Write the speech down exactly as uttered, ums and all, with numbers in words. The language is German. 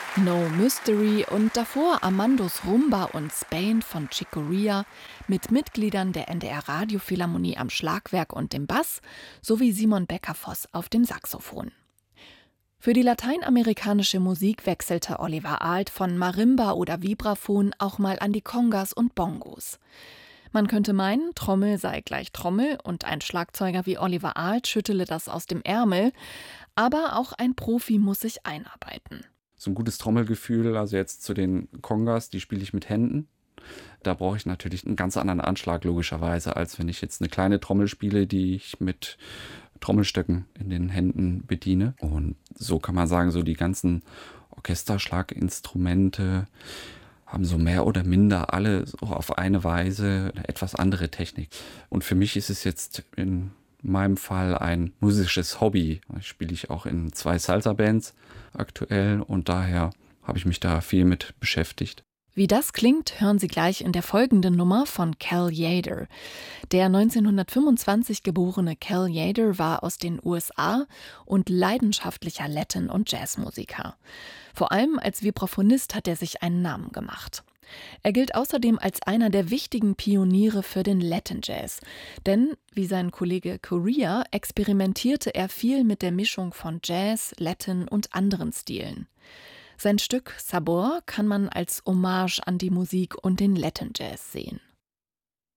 No Mystery und davor Amandos Rumba und Spain von Chick Corea mit Mitgliedern der N D R Radiophilharmonie am Schlagwerk und dem Bass sowie Simon Becker-Voss auf dem Saxophon. Für die lateinamerikanische Musik wechselte Oliver Alt von Marimba oder Vibraphon auch mal an die Congas und Bongos. Man könnte meinen, Trommel sei gleich Trommel und ein Schlagzeuger wie Oliver Alt schüttele das aus dem Ärmel, aber auch ein Profi muss sich einarbeiten. So ein gutes Trommelgefühl, also jetzt zu den Congas, die spiele ich mit Händen. Da brauche ich natürlich einen ganz anderen Anschlag logischerweise, als wenn ich jetzt eine kleine Trommel spiele, die ich mit Trommelstöcken in den Händen bediene. Und so kann man sagen, so die ganzen Orchesterschlaginstrumente haben so mehr oder minder alle so auf eine Weise eine etwas andere Technik. Und für mich ist es jetzt in meinem Fall ein musisches Hobby. Ich spiele ich auch in zwei Salsa-Bands aktuell und daher habe ich mich da viel mit beschäftigt. Wie das klingt, hören Sie gleich in der folgenden Nummer von Cal Yader. Der neunzehnhundertfünfundzwanzig geborene Cal Yader war aus den U S A und leidenschaftlicher Latin- und Jazzmusiker. Vor allem als Vibraphonist hat er sich einen Namen gemacht. Er gilt außerdem als einer der wichtigen Pioniere für den Latin Jazz. Denn, wie sein Kollege Corea, experimentierte er viel mit der Mischung von Jazz, Latin und anderen Stilen. Sein Stück Sabor kann man als Hommage an die Musik und den Latin Jazz sehen.